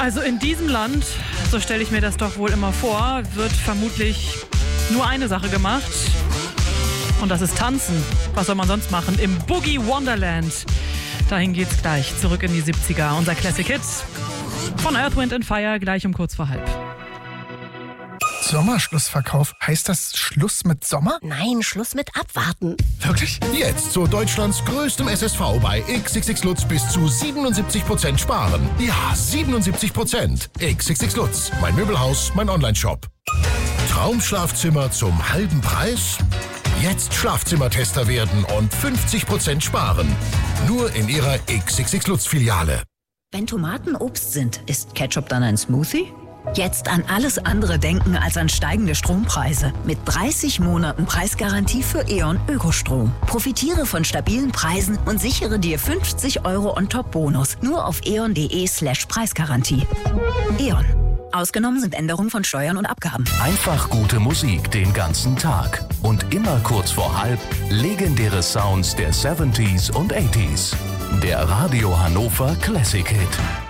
Also in diesem Land, so stelle ich mir das doch wohl immer vor, wird vermutlich nur eine Sache gemacht. Und das ist tanzen. Was soll man sonst machen? Im Boogie Wonderland. Dahin geht's gleich. Zurück in die 70er. Unser Classic Hit von Earth, Wind & Fire, gleich um kurz vor halb. Sommerschlussverkauf. Heißt das Schluss mit Sommer? Nein, Schluss mit Abwarten. Wirklich? Jetzt zu Deutschlands größtem SSV bei XXX Lutz bis zu 77% sparen. Ja, 77%. XXX Lutz. Mein Möbelhaus, mein Onlineshop. Traumschlafzimmer zum halben Preis? Jetzt Schlafzimmertester werden und 50% sparen. Nur in Ihrer XXX Lutz Filiale. Wenn Tomaten Obst sind, ist Ketchup dann ein Smoothie? Jetzt an alles andere denken als an steigende Strompreise. Mit 30 Monaten Preisgarantie für E.ON Ökostrom. Profitiere von stabilen Preisen und sichere dir 50 € on top Bonus. Nur auf eon.de/Preisgarantie. E.ON. Ausgenommen sind Änderungen von Steuern und Abgaben. Einfach gute Musik den ganzen Tag. Und immer kurz vor halb legendäre Sounds der 70s und 80s. Der Radio Hannover Classic Hit.